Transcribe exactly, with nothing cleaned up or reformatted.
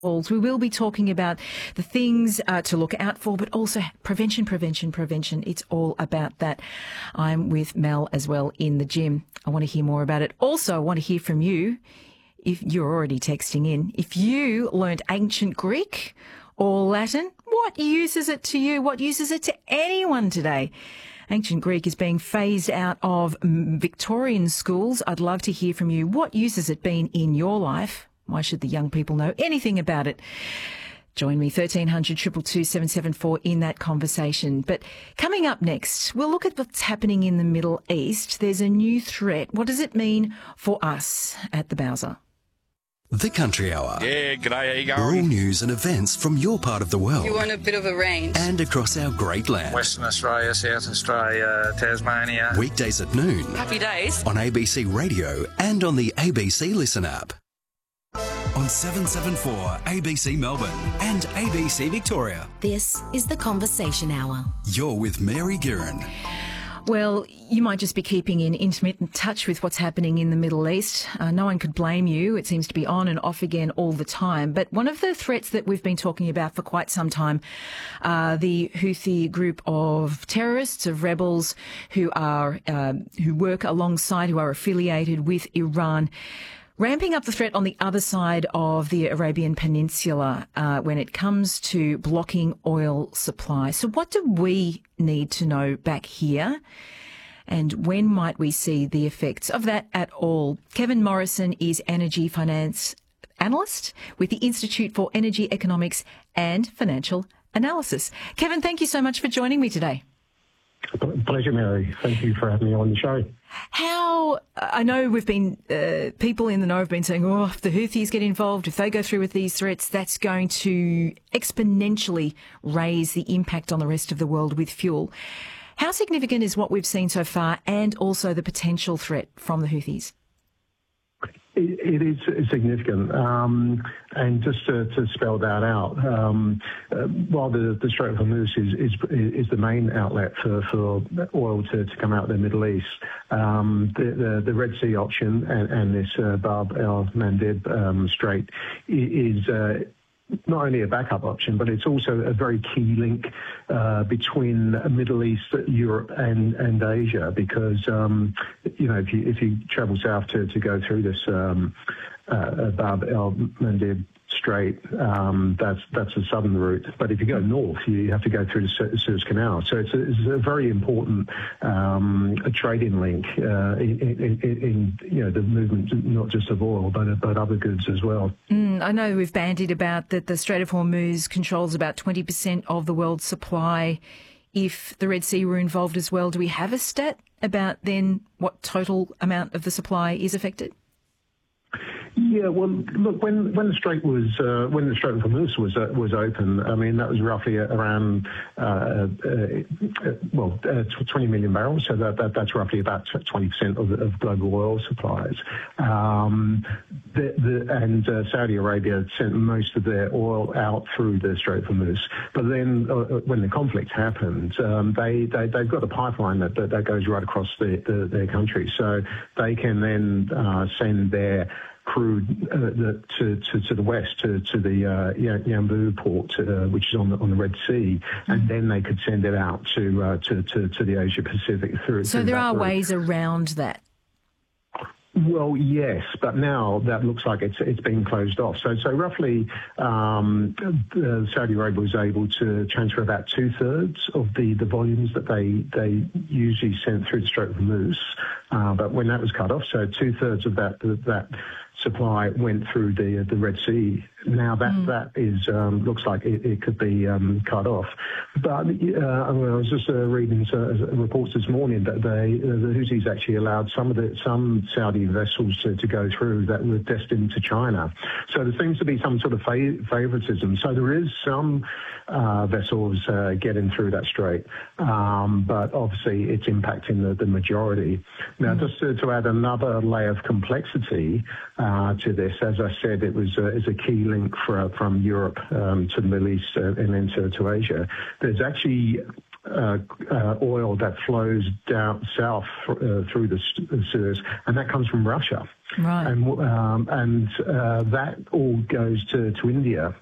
We will be talking about the things uh, to look out for, but also prevention, prevention, prevention. It's all about that. I'm with Mel as well in the gym. I want to hear more about it. Also, I want to hear from you, if you're already texting in, if you learned ancient Greek or Latin, what use is it to you? What use is it to anyone today? Ancient Greek is being phased out of Victorian schools. I'd love to hear from you. What use has it been in your life? Why should the young people know anything about it? Join me, thirteen hundred, two two two, seven seven four in that conversation. But coming up next, we'll look at what's happening in the Middle East. There's a new threat. What does it mean for us at the Bowser? The Country Hour. Yeah, g'day, how you going? All news and events from your part of the world. You want a bit of a range. And across our great land. Western Australia, South Australia, Tasmania. Weekdays at noon. Happy days. On A B C Radio and on the A B C Listen app. On seven seven four A B C Melbourne and A B C Victoria. This is The Conversation Hour. You're with Mary Guerin. Well, you might just be keeping in intermittent touch with what's happening in the Middle East. Uh, no one could blame you. It seems to be on and off again all the time. But one of the threats that we've been talking about for quite some time, uh, the Houthi group of terrorists, of rebels who are uh, who work alongside, who are affiliated with Iran, ramping up the threat on the other side of the Arabian Peninsula uh, when it comes to blocking oil supply. So what do we need to know back here? And when might we see the effects of that at all? Kevin Morrison is energy finance analyst with the Institute for Energy Economics and Financial Analysis. Kevin, thank you so much for joining me today. Pleasure, Mary. Thank you for having me on the show. How, I know we've been, uh, people in the know have been saying, oh, if the Houthis get involved, if they go through with these threats, that's going to exponentially raise the impact on the rest of the world with fuel. How significant is what we've seen so far and also the potential threat from the Houthis? It, it is significant, um, and just to, to spell that out, um, uh, while the, the Strait of Hormuz is, is is the main outlet for, for oil to, to come out of the Middle East, um, the, the the Red Sea option and, and this uh, Bab el-Mandeb um, Strait is uh, not only a backup option, but it's also a very key link uh, between Middle East, Europe, and, and Asia. Because um, you know, if you if you travel south to, to go through this um, uh, Bab el-Mandeb Strait, um, that's that's the southern route. But if you go north, you have to go through the Suez Canal. So it's a, it's a very important um, a trading link uh, in, in, in you know the movement, not just of oil, but but other goods as well. Mm, I know we've bandied about that the Strait of Hormuz controls about twenty percent of the world's supply. If the Red Sea were involved as well, do we have a stat about then what total amount of the supply is affected? Yeah, well, look, when when the Strait was uh, when the Strait of Hormuz was uh, was open, I mean that was roughly around uh, uh, well uh, twenty million barrels, so that, that that's roughly about twenty percent of, of global oil supplies. Um, the, the, and uh, Saudi Arabia sent most of their oil out through the Strait of Hormuz. But then uh, when the conflict happened, um, they, they they've got a pipeline that that, that goes right across the, the, their country, so they can then uh, send their crude uh, the, to, to to the west to to the uh, Yanbu port, uh, which is on the on the Red Sea, and then they could send it out to uh, to, to to the Asia Pacific through. So through there are route. ways around that. Well, yes, but now that looks like it's it's been closed off. So, so roughly, um, uh, Saudi Arabia was able to transfer about two thirds of the, the volumes that they they usually sent through the Strait of Hormuz. Uh, but when that was cut off, so two thirds of that that supply went through the the Red Sea. Now that mm. that is um, looks like it, it could be um, cut off. But uh, I, mean, I was just uh, reading uh, reports this morning that they uh, the Houthis actually allowed some of the some Saudi vessels to, to go through that were destined to China. So there seems to be some sort of fa- favoritism. So there is some uh, vessels uh, getting through that strait, um, but obviously it's impacting the, the majority. Now, mm. just to, to add another layer of complexity uh, to this, as I said, it was uh, is a key link for, from Europe um, to the Middle East uh, and then to, to Asia. There's actually uh, uh, oil that flows down south uh, through the Suez, and that comes from Russia. Right. And, um, and uh, that all goes to, to India.